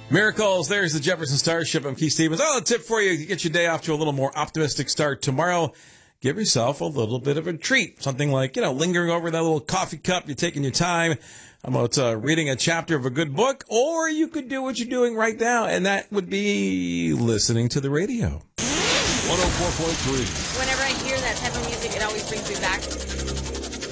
Miracles, there's the Jefferson Starship. I'm Keith Stevens. Oh, a tip for you to get your day off to a little more optimistic start tomorrow. Give yourself a little bit of a treat. Something like, lingering over that little coffee cup. You're taking your time about reading a chapter of a good book. Or you could do what you're doing right now, and that would be listening to the radio. 104.3. Whenever I hear that type of music, it always brings me back